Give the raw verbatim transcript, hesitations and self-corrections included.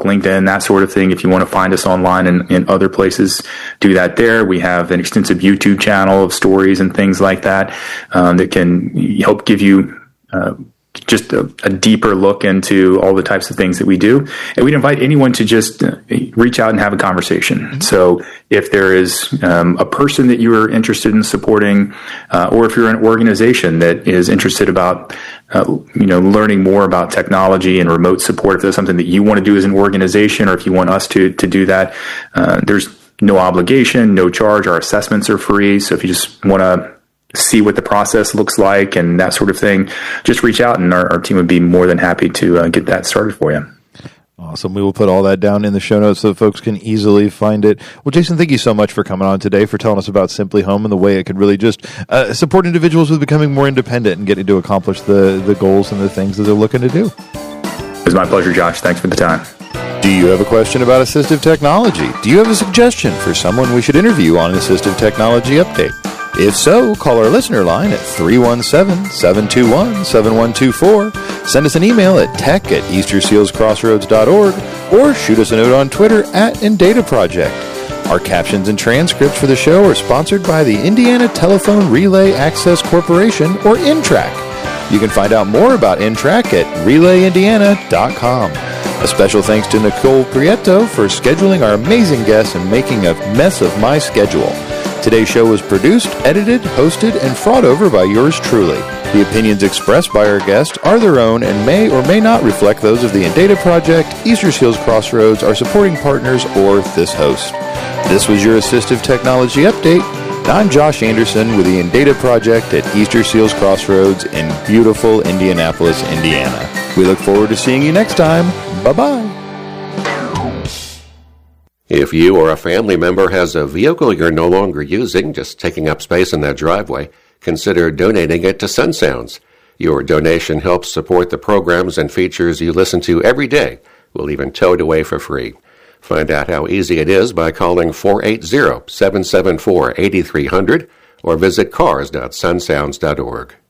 LinkedIn, that sort of thing. If you want to find us online and in other places, do that there. We have an extensive YouTube channel of stories and things like that um, that can help give you uh, just a, a deeper look into all the types of things that we do. And we'd invite anyone to just uh, reach out and have a conversation. Mm-hmm. So if there is um, a person that you are interested in supporting, uh, or if you're an organization that is interested about, uh, you know, learning more about technology and remote support, if there's something that you want to do as an organization, or if you want us to, to do that, uh, there's no obligation, no charge. Our assessments are free. So if you just want to see what the process looks like and that sort of thing, just reach out and our, our team would be more than happy to uh, get that started for you. Awesome. We will put all that down in the show notes so that folks can easily find it. Well, Jason, thank you so much for coming on today, for telling us about Simply Home and the way it could really just uh, support individuals with becoming more independent and getting to accomplish the, the goals and the things that they're looking to do. It was my pleasure, Josh. Thanks for the time. Do you have a question about assistive technology? Do you have a suggestion for someone we should interview on an Assistive Technology Update? If so, call our listener line at three one seven, seven two one, seven one two four, send us an email at tech at easter seals crossroads dot org, or shoot us a note on Twitter at InDataProject. Our captions and transcripts for the show are sponsored by the Indiana Telephone Relay Access Corporation, or InTrack. You can find out more about InTrack at relay indiana dot com. A special thanks to Nicole Prieto for scheduling our amazing guests and making a mess of my schedule. Today's show was produced, edited, hosted, and fraught over by yours truly. The opinions expressed by our guests are their own and may or may not reflect those of the InData Project, Easter Seals Crossroads, our supporting partners, or this host. This was your Assistive Technology Update. I'm Josh Anderson with the InData Project at Easter Seals Crossroads in beautiful Indianapolis, Indiana. We look forward to seeing you next time. Bye-bye. If you or a family member has a vehicle you're no longer using, just taking up space in that driveway, consider donating it to SunSounds. Your donation helps support the programs and features you listen to every day. We'll even tow it away for free. Find out how easy it is by calling four eight zero, seven seven four, eight three zero zero or visit cars dot sunsounds dot org.